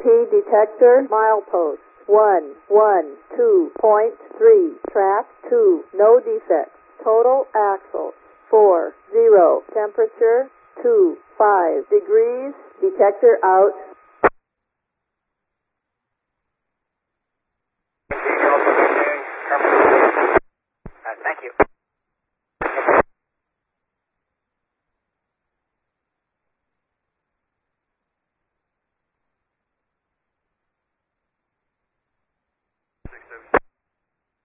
ESP detector milepost 112.3, track 2, no defects. Total axle 40, temperature 25 degrees, detector out. Thank you.